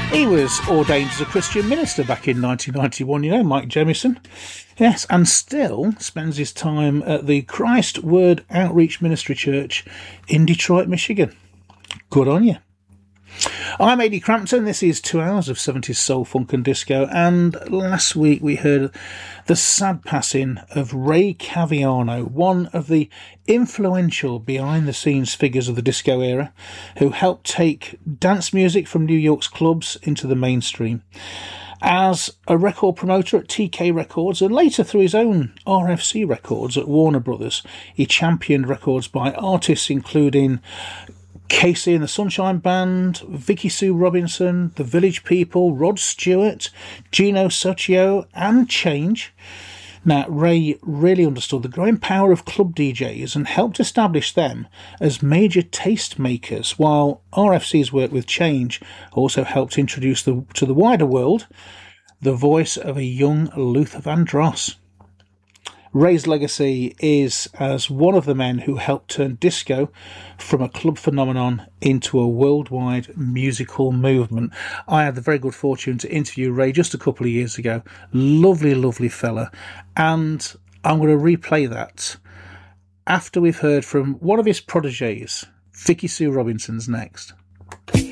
He was ordained as a Christian minister back in 1991, you know, Mike Jemison. Yes, and still spends his time at the Christ Word Outreach Ministry Church in Detroit, Michigan. Good on you. I'm Adi Crampton. This is 2 hours of 70s soul, funk and disco, and last week we heard the sad passing of Ray Caviano, one of the influential behind-the-scenes figures of the disco era, who helped take dance music from New York's clubs into the mainstream. As a record promoter at TK Records and later through his own RFC Records at Warner Brothers, he championed records by artists including Casey and the Sunshine Band, Vicky Sue Robinson, The Village People, Rod Stewart, Gino Socio, and Change. Now, Ray really understood the growing power of club DJs and helped establish them as major taste makers, while RFC's work with Change also helped introduce to the wider world the voice of a young Luther Vandross. Ray's legacy is as one of the men who helped turn disco from a club phenomenon into a worldwide musical movement. I had the very good fortune to interview Ray just a couple of years ago. Lovely, lovely fella. And I'm going to replay that after we've heard from one of his protégés. Vicky Sue Robinson's next.